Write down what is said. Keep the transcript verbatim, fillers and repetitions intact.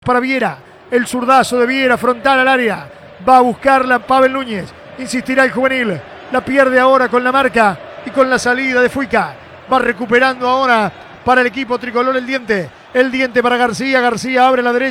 Para Viera, el zurdazo de Viera, frontal al área, va a buscarla Pavel Núñez, insistirá el juvenil, la pierde ahora con la marca y con la salida de Fuica, va recuperando ahora para el equipo tricolor el diente, el diente para García, García abre la derecha.